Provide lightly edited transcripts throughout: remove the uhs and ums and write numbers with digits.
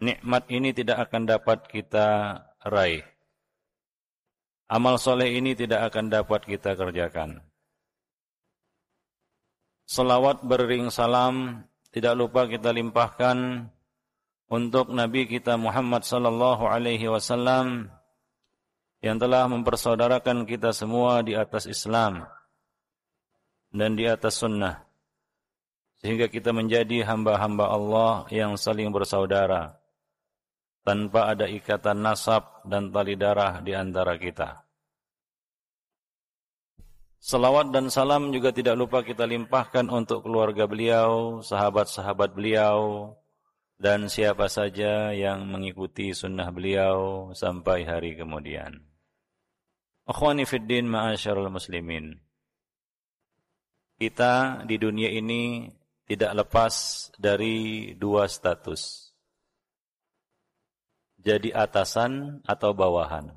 nikmat ini tidak akan dapat kita raih. Amal soleh ini tidak akan dapat kita kerjakan. Salawat beriring salam tidak lupa kita limpahkan untuk Nabi kita Muhammad sallallahu alaihi wasallam yang telah mempersaudarakan kita semua di atas Islam dan di atas sunnah, sehingga kita menjadi hamba-hamba Allah yang saling bersaudara tanpa ada ikatan nasab dan tali darah di antara kita. Salawat dan salam juga tidak lupa kita limpahkan untuk keluarga beliau, sahabat-sahabat beliau, dan siapa saja yang mengikuti sunnah beliau sampai hari kemudian. Akhwani fiddin ma'asyarul muslimin. Kita di dunia ini tidak lepas dari dua status. Jadi atasan atau bawahan.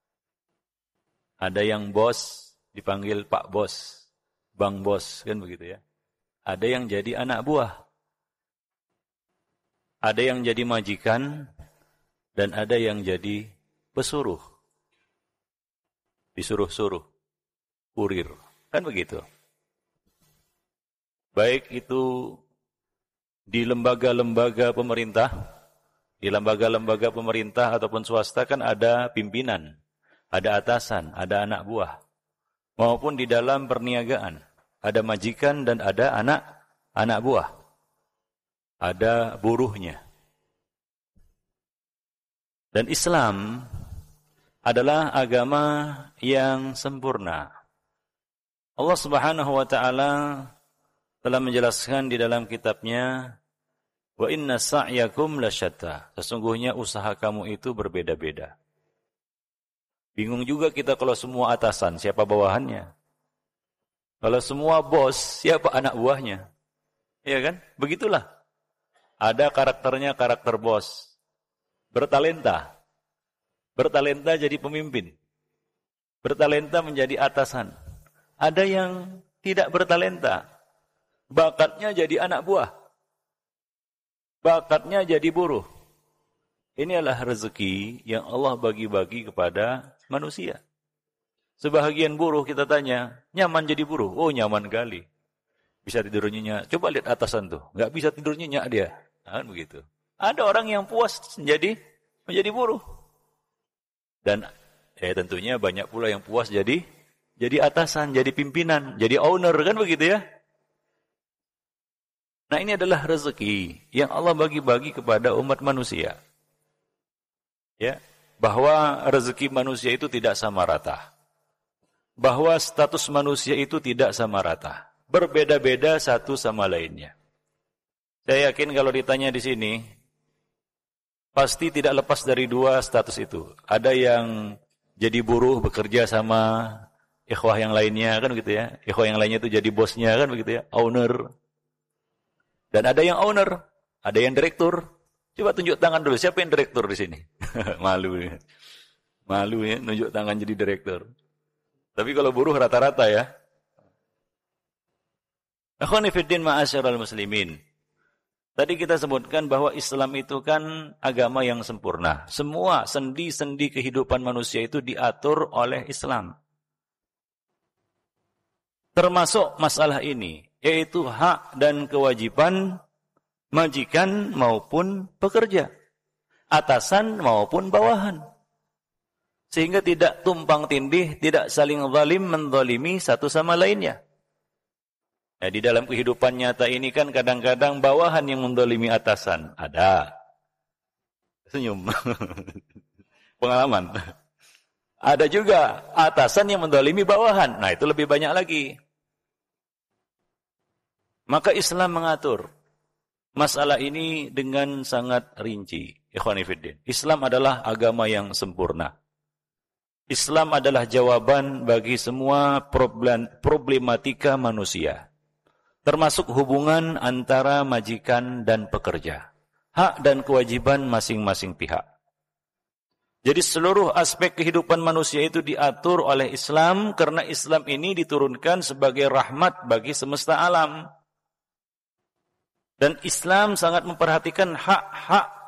Ada yang bos, dipanggil Pak Bos, Bang Bos, kan begitu ya. Ada yang jadi anak buah. Ada yang jadi majikan, dan ada yang jadi pesuruh. Disuruh-suruh, kurir, kan begitu. Baik itu di lembaga-lembaga pemerintah, ataupun swasta kan ada pimpinan, ada atasan, ada anak buah. Maupun di dalam perniagaan, ada majikan dan ada anak buah. Ada buruhnya. Dan Islam adalah agama yang sempurna. Allah Subhanahu wa taala telah menjelaskan di dalam kitabnya, wa inna sa'yakum lasyatta. Sesungguhnya usaha kamu itu berbeda-beda. Bingung juga kita kalau semua atasan, siapa bawahannya? Kalau semua bos, siapa anak buahnya? Iya kan? Begitulah. Ada karakternya karakter bos. Bertalenta. Bertalenta jadi pemimpin. Bertalenta menjadi atasan. Ada yang tidak bertalenta. Bakatnya jadi anak buah. Bakatnya jadi buruh. Ini adalah rezeki yang Allah bagi-bagi kepada manusia. Sebahagian buruh kita tanya, nyaman jadi buruh? Oh, nyaman kali. Bisa tidur nyenyak. Coba lihat atasan tuh, nggak bisa tidur nyenyak dia. Nah, kan begitu. Ada orang yang puas menjadi buruh. Dan tentunya banyak pula yang puas jadi atasan, jadi pimpinan, jadi owner, kan begitu ya? Nah, ini adalah rezeki yang Allah bagi-bagi kepada umat manusia. Ya, bahwa rezeki manusia itu tidak sama rata. Bahwa status manusia itu tidak sama rata. Berbeda-beda satu sama lainnya. Saya yakin kalau ditanya di sini, pasti tidak lepas dari dua status itu. Ada yang jadi buruh bekerja sama ikhwah yang lainnya, kan gitu ya. Ikhwah yang lainnya itu jadi bosnya, kan begitu ya, owner. Dan ada yang owner, ada yang direktur. Coba tunjuk tangan dulu, siapa yang direktur di sini? Malu ya. Malu ya, nunjuk tangan jadi direktur. Tapi kalau buruh rata-rata ya. Akhwani fiddin ma'asyiral muslimin. Tadi kita sebutkan bahwa Islam itu kan agama yang sempurna. Semua sendi-sendi kehidupan manusia itu diatur oleh Islam. Termasuk masalah ini, yaitu hak dan kewajiban majikan maupun pekerja, atasan maupun bawahan. Sehingga tidak tumpang tindih, tidak saling zalim menzalimi satu sama lainnya. Di dalam kehidupan nyata ini kan kadang-kadang bawahan yang menzalimi atasan. Ada. Senyum. Pengalaman. Ada juga atasan yang menzalimi bawahan. Nah, itu lebih banyak lagi. Maka Islam mengatur masalah ini dengan sangat rinci. Ikhwani fiddin. Islam adalah agama yang sempurna. Islam adalah jawaban bagi semua problematika manusia. Termasuk hubungan antara majikan dan pekerja. Hak dan kewajiban masing-masing pihak. Jadi seluruh aspek kehidupan manusia itu diatur oleh Islam karena Islam ini diturunkan sebagai rahmat bagi semesta alam. Dan Islam sangat memperhatikan hak-hak